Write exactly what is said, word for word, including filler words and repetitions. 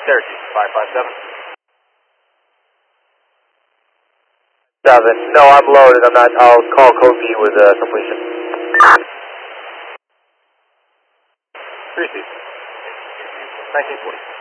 Syracuse, five five seven. Seven. No, I'm loaded. I'm not. I'll call code B with uh, completion. Three seats. nineteen forty.